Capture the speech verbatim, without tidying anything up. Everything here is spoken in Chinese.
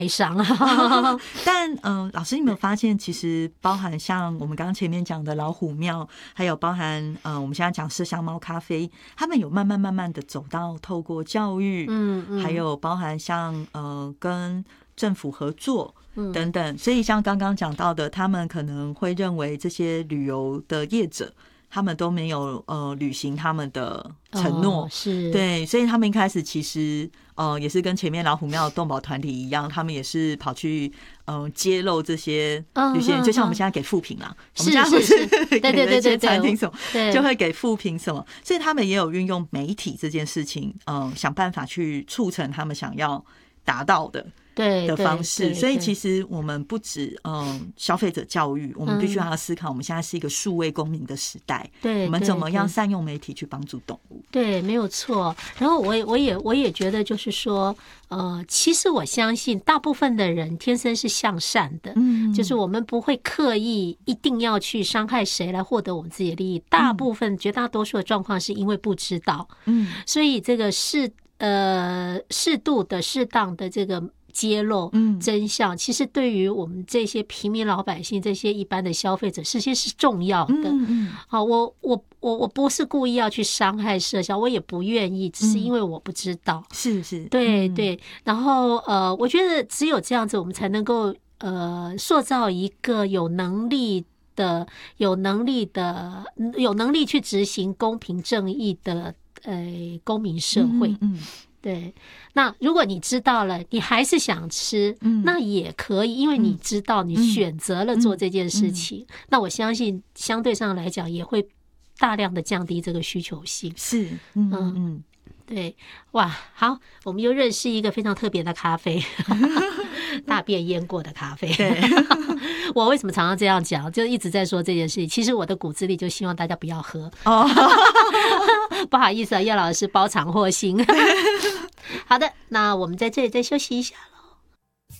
悲伤。 但嗯、呃，老师，你有没有发现，其实包含像我们刚刚前面讲的老虎庙，还有包含嗯、呃，我们现在讲麝香猫咖啡，他们有慢慢慢慢的走到透过教育， 嗯嗯， 还有包含像呃跟政府合作等等，所以像刚刚讲到的，他们可能会认为这些旅游的业者，他们都没有呃履行他们的承诺， 哦，是， 对，所以他们一开始其实呃也是跟前面老虎庙的动保团体一样，他们也是跑去呃揭露这些旅行人，就像我们现在给负评啦，我们现在不是给那些餐厅什么，就会给负评什么，所以他们也有运用媒体这件事情，嗯、呃，想办法去促成他们想要达到的。 对的方式，所以其实实我们不止嗯消费者教育，我们必须要思考，我们现在是一个数位公民的时代， 对， 我们怎么样善用媒体去帮助动物？ 对，没有错。然后我也我也我也觉得，就是说，呃，其实我相信大部分的人天生是向善的，嗯，就是我们不会刻意一定要去伤害谁来获得我们自己的利益。大部分、绝大多数的状况是因为不知道，嗯，所以这个适呃适度的、适当的这个。揭露真相，其实对于我们这些平民老百姓、这些一般的消费者，这些是重要的。好，我我我我不是故意要去伤害麝香，我也不愿意，只是因为我不知道。 是是， 对对。然后呃，我觉得只有这样子，我们才能够呃塑造一个有能力的、有能力的、有能力去执行公平正义的呃公民社会。嗯。对，那如果你知道了，你还是想吃，嗯、那也可以，因为你知道，你选择了做这件事情，嗯嗯嗯、那我相信相对上来讲也会大量的降低这个需求性。 是，嗯嗯嗯， 对，哇，好，我们又认识一个非常特别的咖啡，大便腌过的咖啡。 对， 我为什么常常这样讲，就一直在说这件事情。其实我的骨子里就希望大家不要喝。哦，不好意思啊，叶老师包藏祸心。好的，那我们在这里再休息一下。